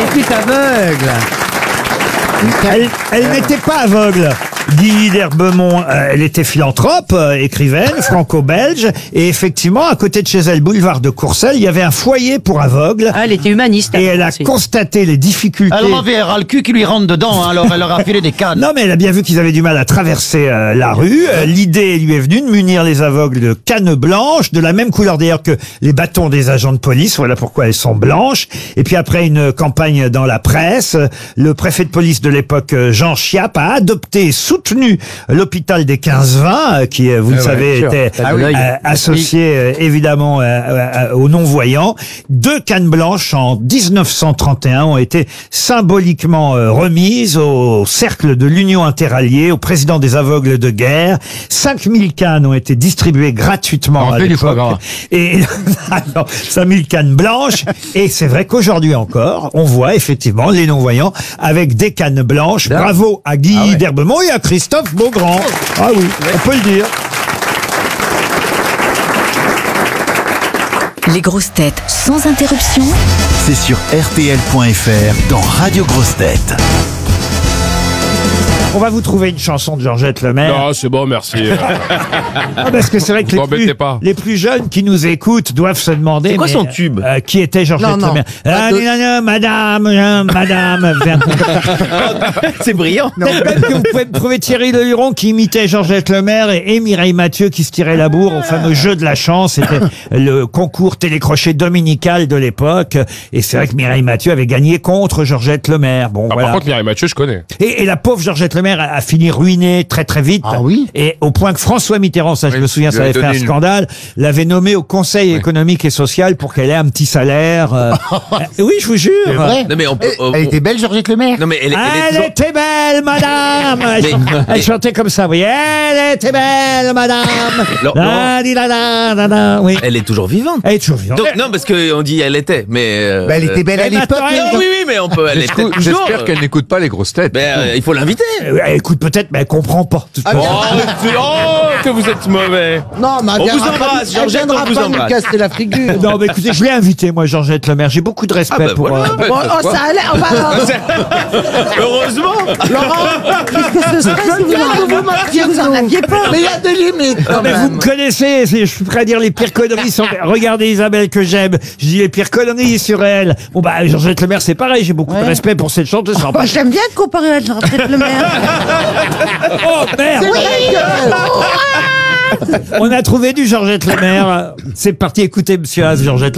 était aveugle. Elle n'était pas aveugle. Guy d'Herbemont, elle était philanthrope, écrivaine, franco-belge, et effectivement, à côté de chez elle, boulevard de Courcelles, il y avait un foyer pour aveugles. Ah, elle était humaniste. Et elle a constaté les difficultés. Elle avait un ras le cul qui lui rentre dedans, hein, alors elle leur a filé des cannes. Non, mais elle a bien vu qu'ils avaient du mal à traverser la rue. L'idée lui est venue de munir les aveugles de cannes blanches, de la même couleur d'ailleurs que les bâtons des agents de police. Voilà pourquoi elles sont blanches. Et puis après une campagne dans la presse, le préfet de police de l'époque, Jean Chiappe, a adopté et soutenu l'hôpital des 15-20, qui, vous le savez, était associé évidemment aux non-voyants. 2 cannes blanches en 1931 ont été symboliquement remises au cercle de l'Union interalliée, au président des aveugles de guerre. 5000 cannes ont été distribuées gratuitement à l'époque. Et 5000 cannes blanches. Et c'est vrai qu'aujourd'hui encore, on voit effectivement les non-voyants avec des cannes blanches. Bravo à Guy d'Herbemont et à Christophe Beaugrand. Ah oui, on peut le dire. Les grosses têtes sans interruption. C'est sur RTL.fr dans Radio Grosses Têtes. On va vous trouver une chanson de Georgette Lemaire. Non, c'est bon, merci. Parce que c'est vrai que les plus jeunes qui nous écoutent doivent se demander. C'est quoi son tube qui était Georgette Lemaire? Madame. C'est brillant. Peut-être que vous pouvez me trouver Thierry Leluron qui imitait Georgette Lemaire et Mireille Mathieu qui se tirait la bourre au fameux jeu de la chance. C'était le concours télécrochet dominical de l'époque. Et c'est vrai que Mireille Mathieu avait gagné contre Georgette Lemaire. Bon, voilà. Par contre, Mireille Mathieu, je connais. Et la pauvre Georgette Lemaire a fini ruinée très très vite. Ah oui. Et au point que François Mitterrand, ça je me souviens, ça avait fait un scandale, l'avait nommée au Conseil économique et social pour qu'elle ait un petit salaire. Oui, je vous jure. C'est vrai. Non, mais Elle était belle, Georgette Lemaire. Non, mais elle était belle, madame. Elle chantait comme ça, oui. Elle était belle, madame. Oui. Elle est toujours vivante. Elle est toujours vivante. Donc, non, parce qu'on dit elle était, mais... Elle était belle à l'époque. Oui, mais on peut... Elle était toujours... J'espère qu'elle n'écoute pas les grosses têtes. Il faut l'inviter. Elle écoute peut-être, mais elle comprend pas. Que vous êtes mauvais. Non, mais On vous embrasse, Georgette, on vous nous embrasse. casser la figure. Non, mais écoutez, je l'ai invité, moi, Georgette Lemaire. J'ai beaucoup de respect pour... ça allait, on va... Heureusement. Laurent, qu'est-ce que ce serait si vous en aviez pas? Mais il y a des limites quand Mais même. vous me connaissez, je suis prêt à dire les pires conneries sur... Regardez Isabelle que j'aime, je dis les pires conneries sur elle. Bon bah Georgette Lemaire c'est pareil, j'ai beaucoup de respect pour cette chanteuse. J'aime bien comparer à Georgette Lemaire. Oh merde. On a trouvé du Georgette Lemaire. C'est parti, écoutez Monsieur Az, Georgette